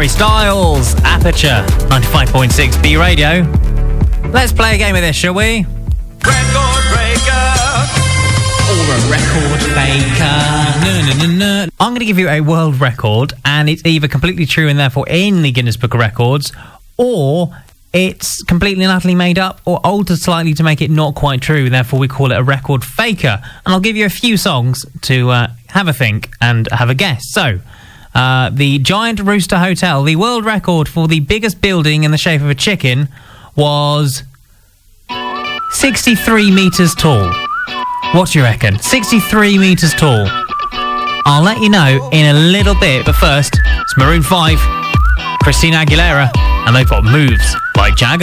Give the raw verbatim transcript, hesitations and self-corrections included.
Harry Styles, Aperture, ninety-five point six B Radio. Let's play a game of this, shall we? Record breaker. Or a record faker. No, no, no, no. I'm going to give you a world record, and it's either completely true and therefore in the Guinness Book of Records, or it's completely and utterly made up or altered slightly to make it not quite true. Therefore, we call it a record faker. And I'll give you a few songs to uh, have a think and have a guess. So, uh, the Giant Rooster Hotel, the world record for the biggest building in the shape of a chicken, was sixty-three metres tall. What do you reckon? sixty-three metres tall. I'll let you know in a little bit, but first, it's Maroon five, Christina Aguilera, and they've got Moves by Jagger.